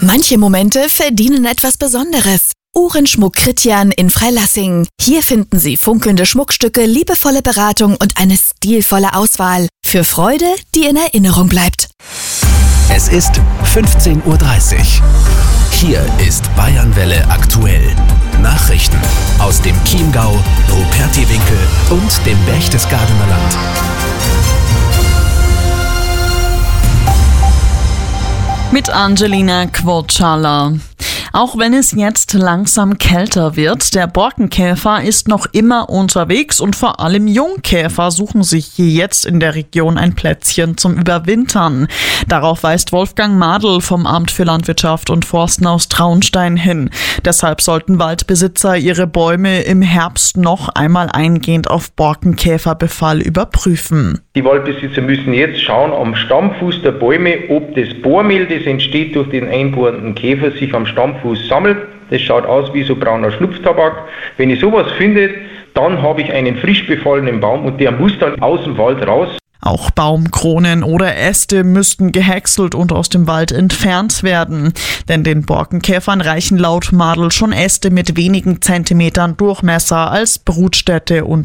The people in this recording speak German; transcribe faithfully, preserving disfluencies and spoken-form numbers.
Manche Momente verdienen etwas Besonderes. Uhrenschmuck Christian in Freilassing. Hier finden Sie funkelnde Schmuckstücke, liebevolle Beratung und eine stilvolle Auswahl. Für Freude, die in Erinnerung bleibt. Es ist fünfzehn Uhr dreißig. Hier ist Bayernwelle aktuell. Nachrichten aus dem Chiemgau, Rupertiwinkel und dem Berchtesgadener Land. Mit Angelina Quotschala. Auch wenn es jetzt langsam kälter wird, der Borkenkäfer ist noch immer unterwegs und vor allem Jungkäfer suchen sich hier jetzt in der Region ein Plätzchen zum Überwintern. Darauf weist Wolfgang Madl vom Amt für Landwirtschaft und Forsten aus Traunstein hin. Deshalb sollten Waldbesitzer ihre Bäume im Herbst noch einmal eingehend auf Borkenkäferbefall überprüfen. Die Waldbesitzer müssen jetzt schauen am Stammfuß der Bäume, ob das Bohrmehl, das entsteht durch den einbohrenden Käfer, sich am Stammfuß sammelt. Das schaut aus wie so brauner Schnupftabak. Wenn ich sowas finde, dann habe ich einen frisch befallenen Baum und der muss dann aus dem Wald raus. Auch Baumkronen oder Äste müssten gehäckselt und aus dem Wald entfernt werden. Denn den Borkenkäfern reichen laut Madl schon Äste mit wenigen Zentimetern Durchmesser als Brutstätte und